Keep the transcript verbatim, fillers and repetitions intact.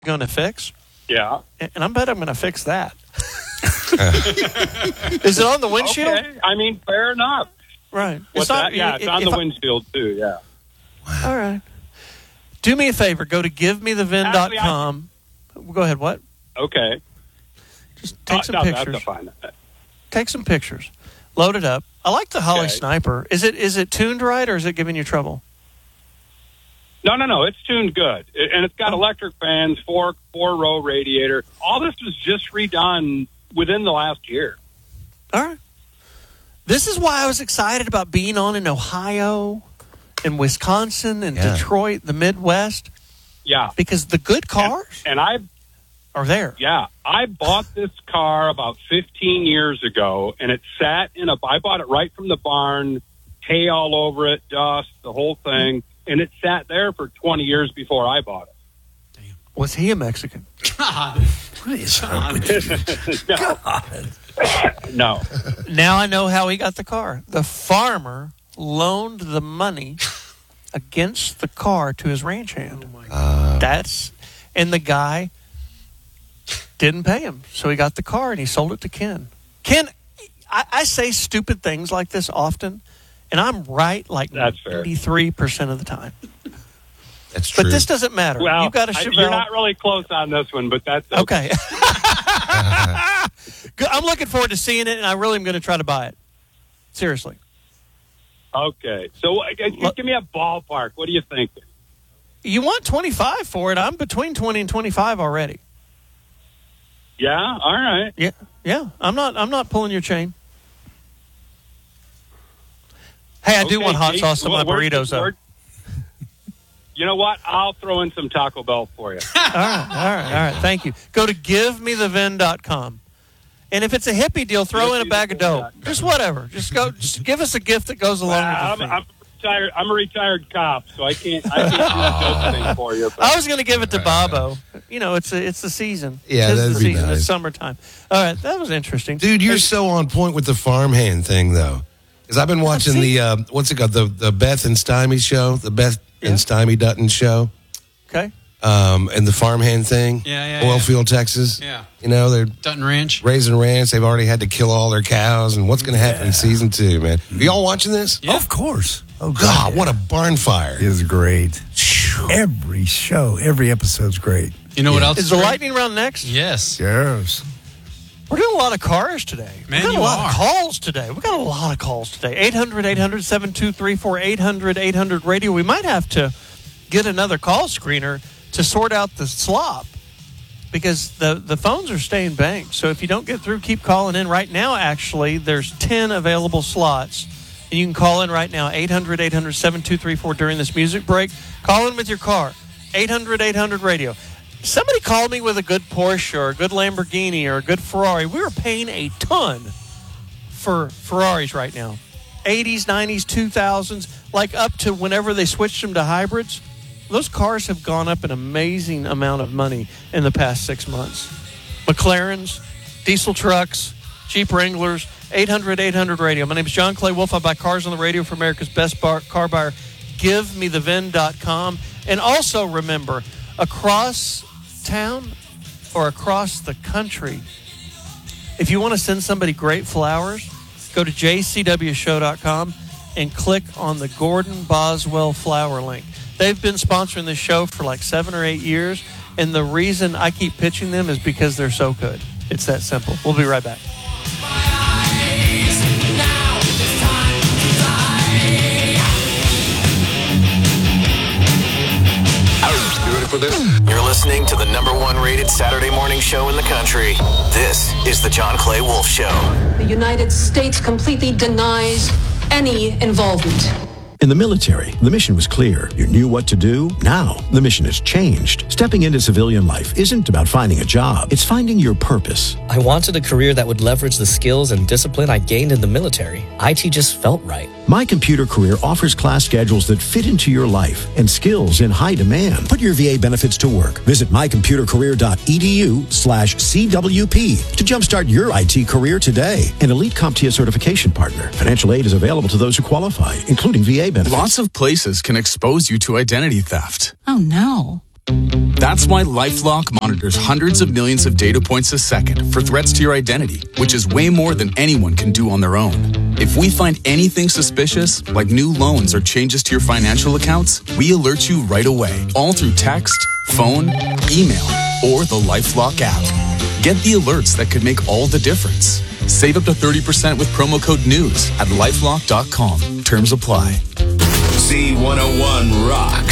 going to fix. Yeah. And I bet I'm going to fix that. Is it on the windshield? Okay. I mean, fair enough. Right. What's It's not, that? Yeah, it's on the I, windshield, too, yeah. Wow. All right. Do me a favor. Go to give me the vin dot com. Go ahead. What? Okay. Just take uh, some no, pictures. That's fine. Take some pictures. Load it up. I like the Holly okay. Sniper. Is it is it tuned right, or is it giving you trouble? No, no, no. It's tuned good. It, and it's got oh. electric fans, four, four-row radiator. All this was just redone within the last year. All right. This is why I was excited about being on in Ohio and Wisconsin and yeah. Detroit, the Midwest. Yeah. Because the good cars and, and I are there. Yeah. I bought this car about fifteen years ago, and it sat in a, I bought it right from the barn, hay all over it, dust, the whole thing, and it sat there for twenty years before I bought it. Damn. Was he a Mexican? God. What is wrong with you? No. God. No. Now I know how he got the car. The farmer loaned the money against the car to his ranch hand. Oh my God. Uh, That's and the guy didn't pay him, so he got the car and he sold it to Ken. Ken, I, I say stupid things like this often, and I'm right like ninety-three percent of the time. That's true. But this doesn't matter. Well, you got a Chevelle. I, you're not really close on this one, but that's okay. okay. I'm looking forward to seeing it, and I really am going to try to buy it. Seriously. Okay. So uh, give me a ballpark. What do you think? You want twenty-five for it. I'm between twenty and twenty-five already. Yeah? All right. Yeah. Yeah. I'm not I'm not pulling your chain. Hey, I okay, do want hot Jake, sauce on my where, burritos, though. Where, you know what? I'll throw in some Taco Bell for you. all right. All right. All right. Thank you. Go to give me the vin dot com. And if it's a hippie deal, throw in a bag of dough. Just whatever. Just go. Just give us a gift that goes along well, with it. I'm, I'm retired. I'm a retired cop, so I can't. I can't do the dope thing for you. But. I was going to give it to Bobo. You know, it's a, it's the season. Yeah, it's that'd the be season. nice. It's summertime. All right, that was interesting, dude. You're so on point with the farmhand thing, though, because I've been watching the uh, what's it called, the the Beth and Stymie show, the Beth yeah. and Stymie Dutton show. Okay. Um, and the farmhand thing, yeah, yeah, Oilfield, yeah. Texas. Yeah, you know they're Dutton Ranch, raising ranch. They've already had to kill all their cows, and what's going to happen yeah. in season two, man? Are y'all watching this? Yeah. Of course. Oh God, what a barn fire! It is great. Every show, every episode's great. You know yeah. what else is the lightning round next? Yes, yes. We're doing a lot of cars today. Man, we got you a lot are. of calls today. We got a lot of calls today. eight hundred, eight hundred, seven two three four, eight hundred, eight hundred radio. We might have to get another call screener to sort out the slop because the, the phones are staying banked. So if you don't get through, keep calling in. Right now, actually, there's ten available slots. And you can call in right now, eight hundred, eight hundred, seven two three four during this music break. Call in with your car, eight hundred, eight hundred radio. Somebody called me with a good Porsche or a good Lamborghini or a good Ferrari. We were paying a ton for Ferraris right now. eighties, nineties, two thousands, like up to whenever they switched them to hybrids. Those cars have gone up an amazing amount of money in the past six months. McLarens, diesel trucks, Jeep Wranglers, eight hundred, eight hundred radio. My name is John Clay Wolf. I buy cars on the radio for America's best bar, car buyer. give me the vin dot com. And also remember, across town or across the country, if you want to send somebody great flowers, go to j c w show dot com and click on the Gordon Boswell flower link. They've been sponsoring this show for like seven or eight years, and the reason I keep pitching them is because they're so good. It's that simple. We'll be right back. For this? You're listening to the number one rated Saturday morning show in the country. This is the John Clay Wolf Show. The United States completely denies any involvement. In the military, the mission was clear. You knew what to do. Now, the mission has changed. Stepping into civilian life isn't about finding a job. It's finding your purpose. I wanted a career that would leverage the skills and discipline I gained in the military. I T just felt right. My Computer Career offers class schedules that fit into your life and skills in high demand. Put your V A benefits to work. Visit my computer career dot e d u slash c w p to jumpstart your I T career today. An elite CompTIA certification partner. Financial aid is available to those who qualify, including V A benefits. Lots of places can expose you to identity theft. Oh, no. That's why LifeLock monitors hundreds of millions of data points a second for threats to your identity, which is way more than anyone can do on their own. If we find anything suspicious, like new loans or changes to your financial accounts, we alert you right away, all through text, phone, email, or the LifeLock app. Get the alerts that could make all the difference. Save up to thirty percent with promo code NEWS at lifelock dot com. Terms apply. Z one oh one Rock